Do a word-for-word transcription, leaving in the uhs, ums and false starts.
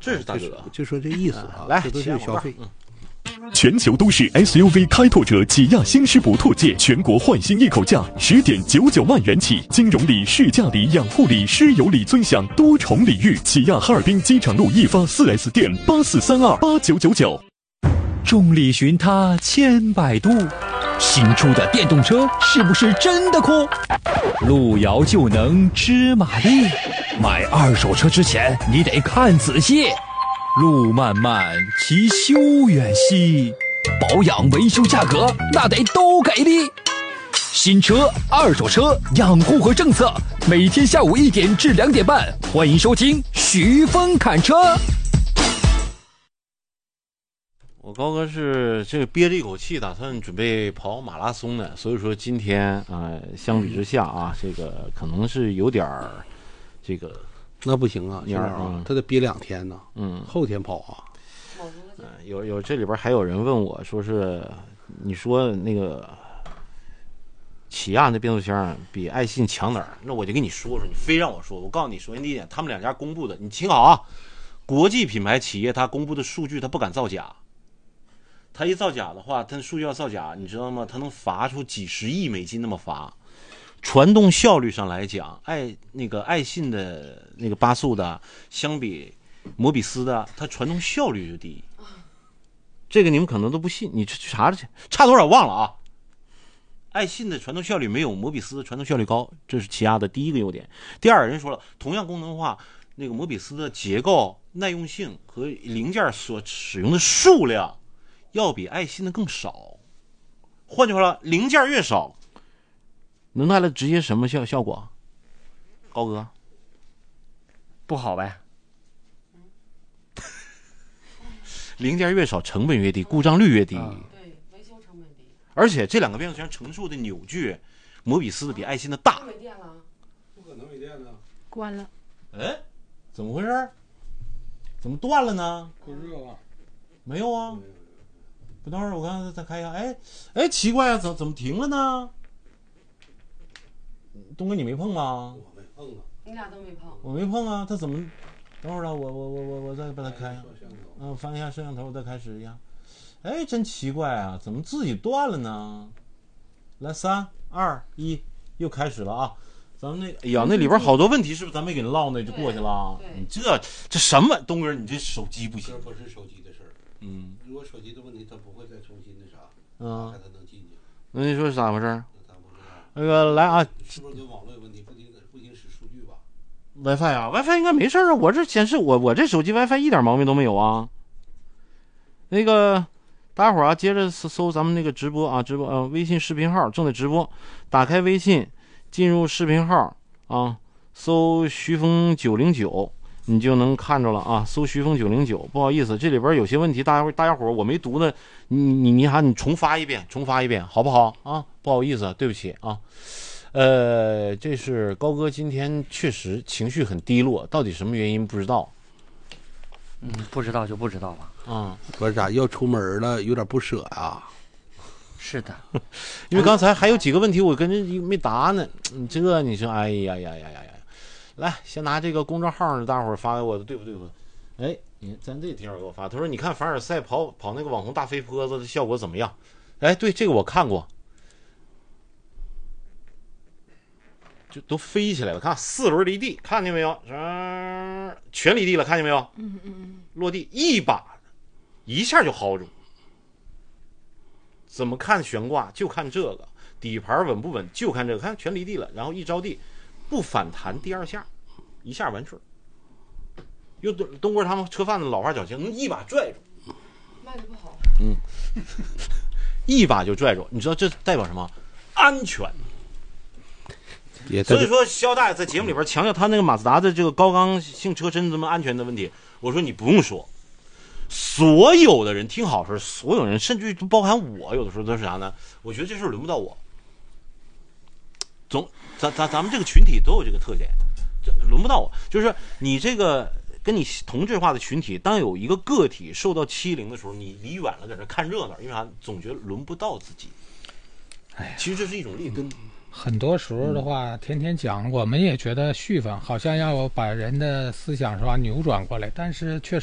这是大哥， 就说这意思啊， 来， 这都是消费。 嗯全球都市 S U V 开拓者起亚新势博拓界，全国换新一口价十点九九万元起，金融礼、事驾礼、养护礼、师友礼尊享多重礼遇。起亚哈尔滨机场路一发四 S 店八四三二八九九九。 众里寻他千百度，新出的电动车是不是真的酷？路遥就能知马力，买二手车之前你得看仔细。路漫漫其修远兮，保养维修价格那得都给力。新车、二手车、养护和政策，每天下午一点至两点半，欢迎收听徐峰侃车。 我高哥是这个憋着一口气，打算准备跑马拉松的，所以说今天啊、呃，相比之下啊，这个可能是有点儿这个。 那不行啊，你啊，嗯、他得憋两天呢。嗯，后天跑啊。 嗯、呃，有有这里边还有人问我说是，你说那个起亚那变速箱比爱信强哪儿？那我就跟你说说，你非让我说，我告诉你，首先第一点，他们两家公布的，你听好啊，国际品牌企业它公布的数据，它不敢造假。它一造假的话，它数据要造假，你知道吗？它能罚出几十亿美金那么罚。传动效率上来讲，爱那个爱信的那个八速的，相比摩比斯的，它传动效率就低。这个你们可能都不信，你去查查去，差多少忘了啊。爱信的传动效率没有摩比斯的传动效率高，这是起亚的第一个优点。第二，人说了，同样功能的话，那个摩比斯的结构、耐用性和零件所使用的数量，要比爱信的更少。换句话说，零件越少。能带来直接什么效效果？高哥， 不好呗。 零件越少，成本越低，故障率越低。 嗯、对，维修成本低。 而且这两个变速箱承受的扭矩，摩比斯的比爱信的大。 没电了？ 不可能没电了。 关了。 哎，怎么回事？怎么断了呢？ 过热了。 没有啊。不，等会儿我看再开一下。哎，哎，奇怪啊，怎怎么停了呢？东哥，你没碰吗？ 我没碰啊。 你俩都没碰。 我没碰啊，他怎么？等会儿啊，我我我我我再把它开。嗯，翻一下摄像头，我再开始一下。哎，真奇怪啊，怎么自己断了呢？来，三二一，又开始了啊！咱们那个，哎呀，那里边好多问题，是不是咱没给唠呢就过去了？你这这什么？东哥，你这手机不行。 这不是手机的事儿。嗯，如果手机的问题，他不会再重新那啥，嗯，看他能进去。 那你说是咋回事？那个来啊， 是不是跟网络有问题？不仅不仅使数据吧 ？WiFi 啊 ，WiFi 应该没事啊。我这显示我我这手机 WiFi 一点毛病都没有啊。那个大家伙啊，接着搜咱们那个直播啊，直播呃微信视频号正在直播，打开微信，进入视频号啊，搜徐峰九零九，你就能看着了啊。搜徐峰九零九，不好意思，这里边有些问题，大家大家伙我没读呢，你你你还你重发一遍，重发一遍，好不好啊？不好意思，对不起啊。呃，这是高哥今天确实情绪很低落，到底什么原因不知道。 嗯，不知道就不知道吧。 嗯， 不是咋要出门了，有点不舍啊。 是的， 因为刚才还有几个问题我跟人没答呢。你这你说，哎呀呀呀呀呀！来，先拿这个公众号，大伙儿发给我的，对不对？哎，你看咱这听友给我发，他说你看凡尔赛跑跑那个网红大飞坡子的效果怎么样？哎，对，这个我看过。就都飞起来了，看四轮离地，看见没有？嗯，全离地了，看见没有？ 嗯嗯嗯， 落地一把，一下就薅住。怎么看悬挂？就看这个底盘稳不稳？就看这个，看全离地了，然后一着地，不反弹第二下，一下完事儿。用东哥他们车贩子老话讲究，能一把拽住。 卖的不好。 嗯，一把就拽住，你知道这代表什么？安全。所以说肖大爷在节目里边强调他那个马自达的这个高刚性车身这么安全的问题，我说你不用说，所有的人听好说，所有人甚至包含我，有的时候都是啥呢？我觉得这事轮不到我。总咱咱咱们这个群体都有这个特点，这轮不到我。就是说你这个跟你同质化的群体，当有一个个体受到欺凌的时候，你离远了在这看热闹，因为啥？总觉得轮不到自己。哎，其实这是一种劣根。 很多时候的话，天天讲，我们也觉得续粉好像要把人的思想是吧扭转过来，但是确实。